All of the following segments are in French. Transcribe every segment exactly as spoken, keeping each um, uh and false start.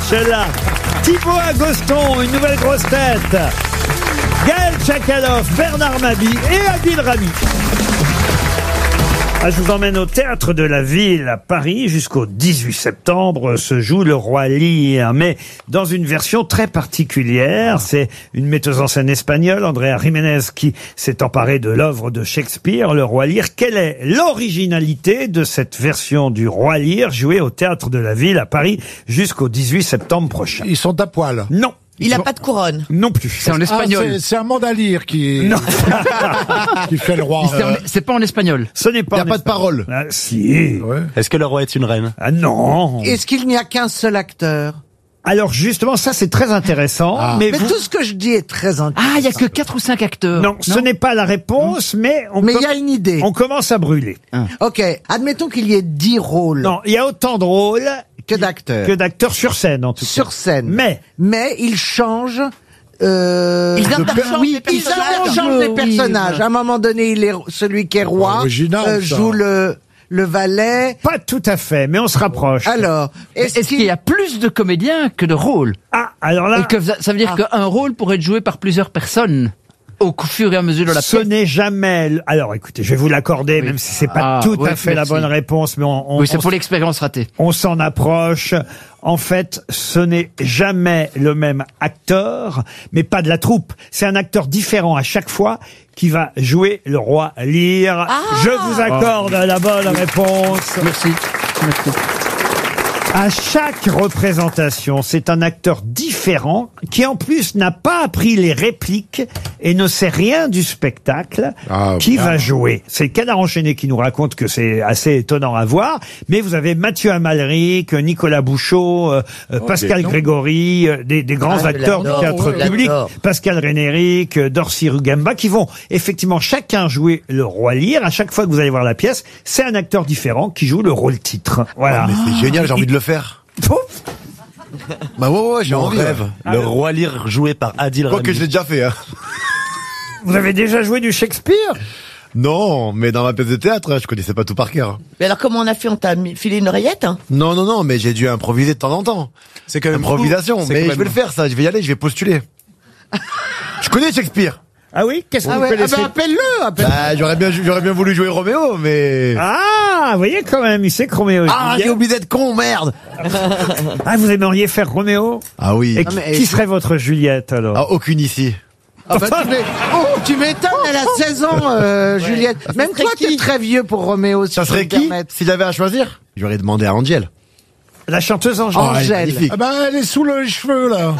Sheila, Thibaut Agoston, une nouvelle grosse tête, Gaël Tchakaloff, Bernard Mabie et Adil Rami. Ah, je vous emmène au Théâtre de la Ville à Paris. Jusqu'au dix-huit septembre se joue Le Roi Lear, mais dans une version très particulière. C'est une metteuse en scène espagnole, Andrea Jiménez, qui s'est emparée de l'œuvre de Shakespeare, Le Roi Lear. Quelle est l'originalité de cette version du Roi Lear jouée au Théâtre de la Ville à Paris jusqu'au dix-huit septembre prochain? Ils sont à poil. Non. Il n'a pas de couronne. Non plus. C'est en espagnol. Ah, c'est, c'est un mandalire qui, Non. qui fait le roi. C'est, en- c'est pas en espagnol. Ce n'est pas. Il n'y a en pas de espagnol. parole. Ah, si. Ouais. Est-ce que le roi est une reine? Ah non. Est-ce qu'il n'y a qu'un seul acteur? Alors justement, ça c'est très intéressant. Ah. Mais, Mais vous... tout ce que je dis est très intéressant. Ah, il y a que quatre ou cinq acteurs. Non, ce n'est pas la réponse, mais on, Mais com- il y a une idée. on commence à brûler. Ok, admettons qu'il y ait dix rôles Non, il y a autant de rôles que d'acteurs. que d'acteurs sur scène en tout cas. Sur scène. Mais Mais ils changent... Euh, Ils de interchangent oui, les ils personnages. interchangent les Oui. personnages. À un moment donné, il est, celui qui est roi Original, euh, ça. joue le, le valet. pas tout à fait, mais on se rapproche. Alors, est-ce, Est-ce qu'il y a plus de comédiens que de rôles? Ah, alors là, Et que ça ça veut dire qu'un rôle pourrait être joué par plusieurs personnes au fur et à mesure de la ce pièce. n'est jamais... le- Alors écoutez, je vais vous l'accorder, Oui. même si c'est pas Ah, tout oui, à fait merci. la bonne réponse, mais on, on, Oui, c'est on pour l'expérience ratée. on s'en approche. En fait, ce n'est jamais le même acteur, mais pas de la troupe. C'est un acteur différent à chaque fois qui va jouer le Roi Lear. Je vous accorde la bonne réponse. Merci. Merci. À chaque représentation, c'est un acteur différent qui en plus n'a pas appris les répliques et ne sait rien du spectacle Ah, qui bien. va jouer. C'est le Canard enchaîné qui nous raconte que c'est assez étonnant à voir, mais vous avez Mathieu Amalric, Nicolas Bouchot, euh, euh, Pascal des noms. Grégory, euh, des, des grands Ah, je acteurs du l'adore, théâtre je public, l'adore. Pascal Rénéric, euh, Dorcy Rugamba, qui vont effectivement chacun jouer le Roi Lear. À chaque fois que vous allez voir la pièce, c'est un acteur différent qui joue le rôle titre. Voilà. Mais c'est génial, j'ai envie de le faire. Pouf. Bah ouais, ouais, j'ai Mon envie. rêve. ouais. Le roi Lear joué par Adil Rami. que je l'ai déjà fait, hein. Vous avez déjà joué du Shakespeare? Non, mais dans ma pièce de théâtre, je connaissais pas tout par cœur. Mais alors, comment on a fait? On t'a mis- filé une oreillette hein? Non, non, non, mais j'ai dû improviser de temps en temps. C'est quand même Improvisation. fou. C'est Mais quand je vais même- le faire, ça. Je vais y aller, je vais postuler. Je connais Shakespeare. Ah oui? Qu'est-ce que ah vous ouais, ah connaissez? ben appelle-le, appelle-le. Bah, j'aurais bien, j'aurais bien voulu jouer Roméo, mais... Ah, vous voyez quand même, il sait que Roméo est Ah, Juliette. j'ai oublié d'être con, merde. Ah, vous aimeriez faire Roméo? Ah oui. Et Ah, mais- qui serait votre Juliette alors? Ah, aucune ici. Ah bah, tu, m'é- oh, tu m'étonnes, elle a seize ans, euh, Juliette. Même serait toi, qui t'es très vieux pour Roméo, si Ça je serait peux me qui, permettre. si j'avais à choisir? J'aurais demandé à Angèle. La chanteuse Angèle. Oh, elle est Angèle. magnifique. Ah ben, elle est sous le cheveu, là.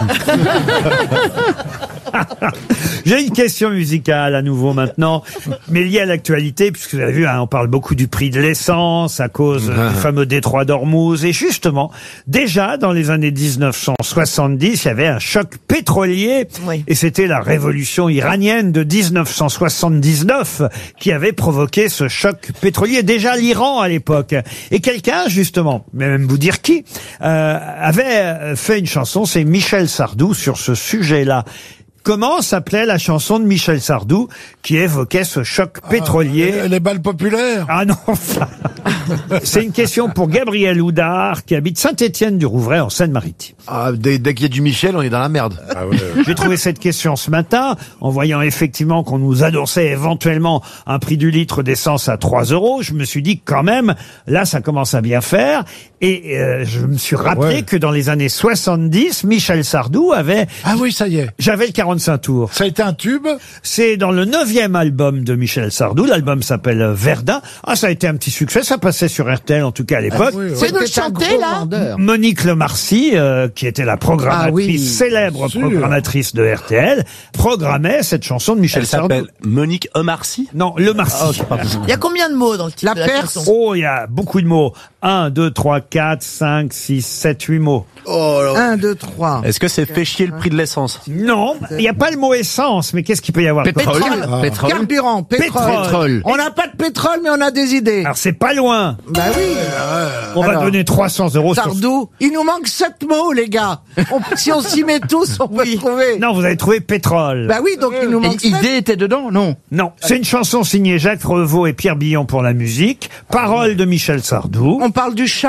J'ai une question musicale à nouveau maintenant, mais liée à l'actualité, puisque vous avez vu, hein, on parle beaucoup du prix de l'essence à cause euh, du fameux détroit d'Ormuz. Et justement, déjà dans les années dix-neuf cent soixante-dix, il y avait un choc pétrolier, Oui. et c'était la révolution iranienne de dix-neuf cent soixante-dix-neuf qui avait provoqué ce choc pétrolier. Déjà l'Iran à l'époque. Et quelqu'un, justement, mais même vous dire qui, euh, avait fait une chanson, c'est Michel Sardou, sur ce sujet-là. Comment s'appelait la chanson de Michel Sardou qui évoquait ce choc pétrolier? Les, les balles populaires. Ah non, enfin. C'est une question pour Gabriel Houdard qui habite Saint-Étienne-du-Rouvray en Seine-Maritime. Ah, dès, dès qu'il y a du Michel, on est dans la merde. Ah ouais. J'ai trouvé cette question ce matin en voyant effectivement qu'on nous annonçait éventuellement un prix du litre d'essence à trois euros. Je me suis dit quand même, là ça commence à bien faire. Et euh, je me suis rappelé Ouais. que dans les années soixante-dix, Michel Sardou avait... Ah oui, ça y est. J'avais le quarante-cinq tours. Ça a été un tube. C'est dans le neuvième album de Michel Sardou. L'album s'appelle Verdun. Ah, ça a été un petit succès. Ça passait sur R T L, en tout cas à l'époque. oui, oui. Vous pouvez nous le C'était un chanter, gros là? vendeur. Monique Lemarcy, euh, qui était la programmatrice, Ah oui, célèbre sûr. programmatrice de R T L, programmait cette chanson de Michel Elle Sardou. s'appelle Monique Omarcy. Non, Lemarcy. Il y a combien de mots dans le titre La de la Perse. chanson? Oh, il y a beaucoup de mots. un, deux, trois, quatre, cinq, six, sept, huit mots. Oh là. Un, deux, trois. Est-ce que c'est fait chier le prix de l'essence? Non, il n'y a pas le mot essence, mais qu'est-ce qu'il peut y avoir? Pétrole. Pétrole. Pétrole. Carburant, pétrole. Pétrole. On n'a pas de pétrole, mais on a des idées. Alors c'est pas loin. Bah oui. On va Alors, donner trois cents euros sur... Sardou, il nous manque sept mots, les gars. On- si on s'y met tous, on peut trouver. Non, vous avez trouvé pétrole. Bah oui, donc il nous Et manque sept. idée était dedans? Non. Non, c'est une chanson signée Jacques Revaux et Pierre Billon pour la musique, paroles de Michel Sardou. On parle du chat.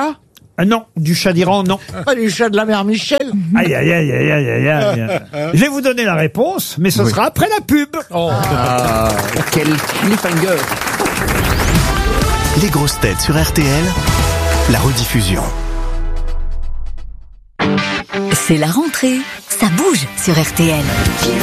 Ah non, du chat d'Iran, non. Pas du chat de la mère Michel. Aïe, aïe, aïe, aïe, aïe, aïe, aïe. Je vais vous donner la réponse, mais ce sera après la pub. Ah, quel cliffhanger. Les grosses têtes sur R T L, la rediffusion. C'est la rentrée, ça bouge sur R T L.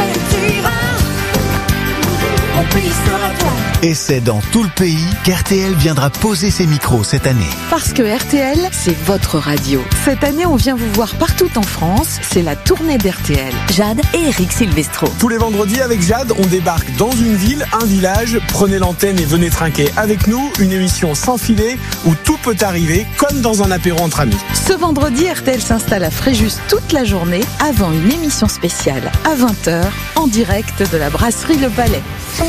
Et c'est dans tout le pays qu'R T L viendra poser ses micros cette année. Parce que R T L, c'est votre radio. Cette année, on vient vous voir partout en France. C'est la tournée d'R T L. Jade et Eric Silvestro. Tous les vendredis avec Jade, on débarque dans une ville, un village. Prenez l'antenne et venez trinquer avec nous. Une émission sans filet où tout peut arriver, comme dans un apéro entre amis. Ce vendredi, R T L s'installe à Fréjus toute la journée avant une émission spéciale à vingt heures en direct de la brasserie Le Palais.